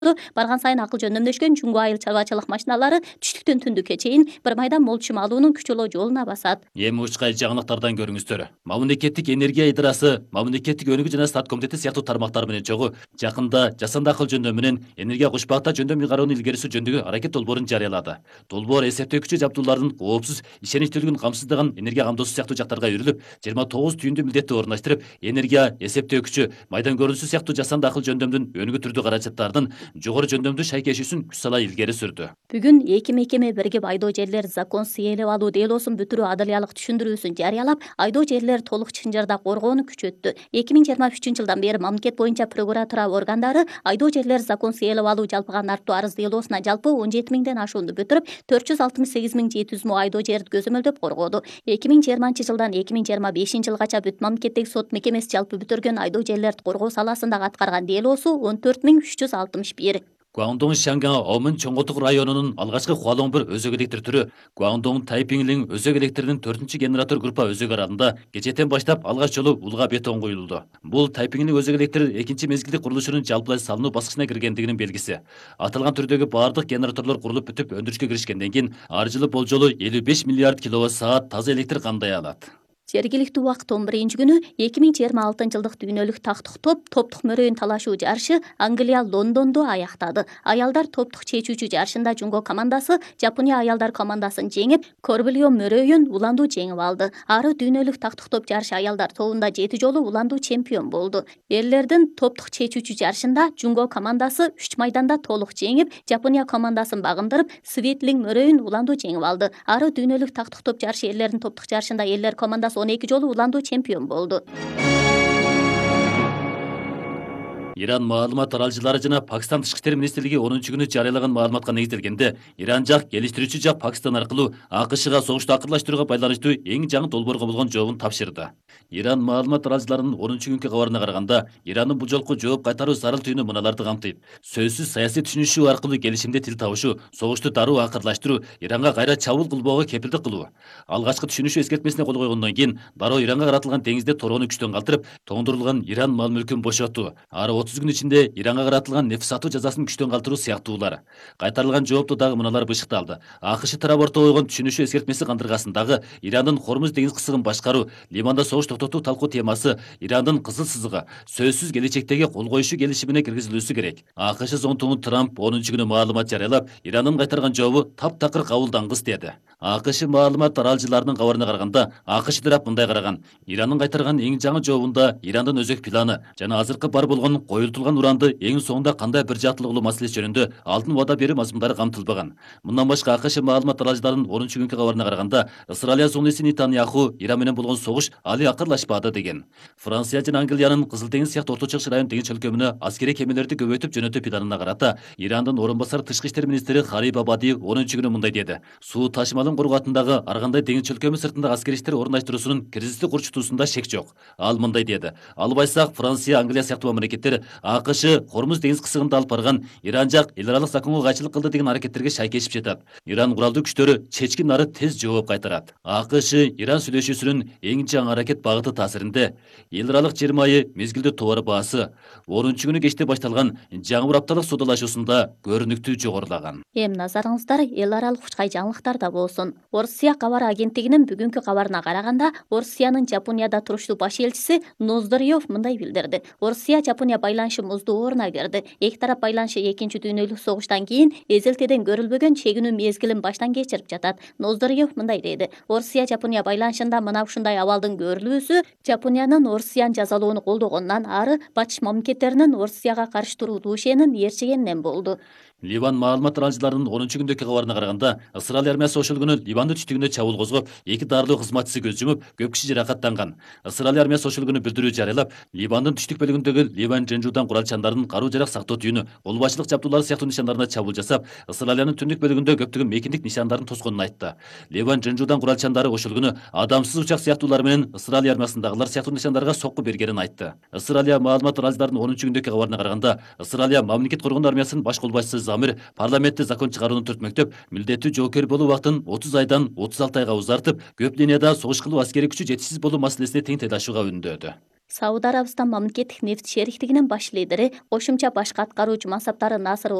барган сайын акыл жөндөмдөшкөн Жуңго айыл чарбачылык машиналары түштүктөн түндүккө чейин бир майдан молчум алуунун күчөлүү жолуна басат. Эми учкай жаңылыктардан көрүңүздөр. Мамлекеттик энергия идарасы, мамлекеттик өнүгүү жана стат комитети сыяктуу тармактар менен чогуу жакында жасанды акыл жөндөм менен энергия кушпакта жөндөм ыйгаруунун илгерисүү жөнүндөгү аракет долбоорун жарыялады. Долбоор эсептөөкүчү жабдуулардын коопсуз, ишеничтүүлүгүн камсыздаган энергия камдоосу сыяктуу жактарга үйрүлүп, 29 түйүндүү милдетти орундаштырып, энергия эсептөөкүчү, майдан көрүнүшү сыяктуу жасанды акыл жөндөмдүн өнүгүү түрдүү каражаттардын жогору жөндөмдүү шайкешүүсүн күч сала илгери сүрдү. Бүгүн эки мекеме биригип айдоо жерлер законсуз ээлеп алуу делосун бүтүрүү адылиялык түшүндүрүүсүн жарыялап, айдоо жерлер толук чынжырда коргоону күчөттү. 2023-жылдан бери мамлекет боюнча прокуратура органдары айдоо жерлер законсуз ээлеп алуу жалпыга нартуу арыз делосуна жалпы 17 миңден ашуунду бүтүрүп, 468.700 му айдоо жерди көзөмөлдөп коргоду. 2020-жылдан 2025 жылгача бүт мамлекеттик сот мекемеси жалпы бүтүргөн айдоо жерлерди коргоо саласындагы аткарган делосу 14.361. Гуандong Шанган Омын Чоңготук районунун алгачкы Хуалоңбир өзөк электр түрү Гуандong Тайпиңлин өзөк электринин 4-генератор группа өзөк аралында кечээден баштап алгач жолу улга бетон куюлду. Бул Тайпиңлин өзөк электр экинчи мезгилдик курулушунун жалпылай салынуу баскычына киргендигинин белгиси. Аталган түрдөгү баардык генераторлор курулуп бүтүп өндүрүшкө киришкенден кийин ар жылы болжолу 55 миллиард киловатт-саат таза электр камдай алат. Жергиликтүү убакыт 11-күнү 2026-жылдык дүйнөлүк тактык топтук мөрөйүн талашуу жарышы Англия Лондондо аяктады. Аялдар топтук чечүүчү жарышында Жуңго командасы Жапония аялдар командасын жеңип, Корбильо мөрөйүн уландуу жеңип алды. Ары дүйнөлүк тактык топ жарышы аялдар тобунда 7 жолу уландуу чемпион болду. Эрлердин топтук чечүүчү жарышында Жуңго командасы 3 майданда толук жеңип, Жапония командасын багындырып, Светлин мөрөйүн уландуу жеңип алды. Ары дүйнөлүк тактык топ жарышы эрлердин топтук жарышында элдер командасы 12 жолу уландуу чемпион болду. Иран маалымат аралчылары жана Пакистан тышкы иштер министрлиги 10-күнү жарыялаган маалыматка негизделгенде, Иран жак келиштирүүчү жак Пакистан аркылуу АКШга согушту акырлаштырууга байланыштуу эң жаңы долбоорго болгон жообун тапшырды. Иран маалымат аралчыларынын 10-күнкү кабарына караганда, Ирандын бул жолку жооп кайтаруу зарыл түйүнү мыналарды камтыйт. Сөзсүз саясий түшүнүшүү аркылуу келишимде тил табышуу, согушту дароо акырлаштыруу, Иранга кайра чабуул кылбоого кепилдик кылуу. Алгачкы түшүнүшүү эскертмесине кол койгондон кийин дароо Иранга каратылган деңизде тороону күчтөн калтырып, тоңдурулган Иран мал мүлкүн бошотуу, ары 30 күн ичинде Иранга каратылган нефть сатуу жазасын күчтөн калтыруу сыяктуулар. Кайтарылган жоопту дагы мыналар бышыкталды. АКШ тарап орто койгон түшүнүшүү эскертмеси кандыргасындагы Ирандын Хормуз деңиз кысыгын башкаруу, Ливанда согуш токтотуу талкуу темасы, Ирандын кызыл сызыгы сөзсүз келечектеги кол коюшу келишимине киргизилүүсү керек. АКШ зонтугу Трамп 10-күнү маалымат жарыялап, Ирандын кайтарган жообу таптакыр кабылдангыс деди. АКШ маалымат аралчыларынын кабарына караганда, АКШ тарап мындай караган: Ирандын кайтарган эң жаңы жообунда Ирандын өзөк планы жана азыркы бар болгон коюлтулган уранды эң соңунда кандай бир жааттуулук кылуу маселеси жөнүндө алдын убада берүү мазмундары камтылбаган. Мындан башка АКШ маалымат аралчыларынын 10-күнкү кабарына караганда, Ысыралия зонуси Нетаньяху Иран менен болгон согуш али акырлашпады деген. Франция жана Англиянын Кызыл деңиз сыяктуу Орто Чыгыш район деңиз чөлкөмүнө аскерий кемелерди көбөйтүп жөнөтүү планына карата Ирандын орун басар тышкы иштер министри Хариб Абади 10-күнү мындай деди: Суу ташымалын коргоотундагы ар кандай деңиз чөлкөмү сыртындагы аскерий иштер орундаштыруусунун кризистик урчутуусунда шек жок. Ал мындай деди: Албайсак Франция, Англия сыяктуу мамлекеттер АКШ Хормуз деңиз кысыгында алып барган Иран жак эл аралык законго кайчылык кылды деген аракеттерге шайкешип жатат. Иран куралдуу күчтөрү чечкин ары тез жооп кайтарат. АКШ Иран сүйлөшүүсүнүн эң жаңы аракет багыты таасиринде эл аралык жер майы мезгилдүү товар баасы 10-күнү кечте башталган жаңы бир апталык соодалашуусунда көрүнүктүү жогорулаган. Эми назарыңыздар эл аралык учкай жаңылыктарда болсун. Орусия кабар агенттигинин бүгүнкү кабарына караганда, Орусиянын Жапонияда туруштуу баш элчиси Ноздорьев мындай билдирди: Орусия Жапония байланышы муздуу ооруна кирди. Эки тарап байланышы экинчи дүйнөлүк согуштан кийин эзелтеден көрүлбөгөн чегинүү мезгилин баштан кечирип жатат. Ноздорьев мындай деди: Орусия Жапония байланышында мына ушундай абалдын көрүлүүсү Жапониянын Орусияны жазалоону колдогонунан ары батыш мамлекеттеринин Орусияга каршы туруу ишенин ээрчигенинен болду. Ливан маалымат аралчыларынын 10-күндөгү кабарына караганда, Ысыраль армиясы ошол күнү Ливандын түштүгүндө чабуул козгоп, 2 даарылуу кызматчысы көз жумуп, көп киши жаракаттанган. Ысыраль армиясы ошол күнү билдирүү жарыялап, Ливандын түштүк бөлүгүндөгү Ливан Женжудан куралчандардын каруу-жарак сактоо түйүнү, кол башчылык жабдуулары сыяктуу нишандарына чабуул жасап, Ысыралянын түндүк бөлүгүндө көптөгөн мекиндик нишандарын тосконун айтты. Ливан Женжудан куралчандары ошол күнү адамсыз учак сыяктуулар менен Ысыраль армиясындагылар сыяктуу нишандарга сокку бергенин айтты. Ысыралия маалымат аралчыларынын 10-күндөгү кабарына караганда, Ысыралия мамлекет коргоон армиясынын баш кол башчысы Замир парламент закон чыгарууну түртмөктөп, милдеттүү жоокер болуу убактын 30 айдан 36 айга узартып, көп линияда согуш кылуу аскерий күчү жетишсиз болуу маселесине тең тейлашууга үндөдү. Сауд Арабистан мамлекеттик нефть шериктигинин баш лидери, кошумча башкы аткаруучу мансаптары Насыр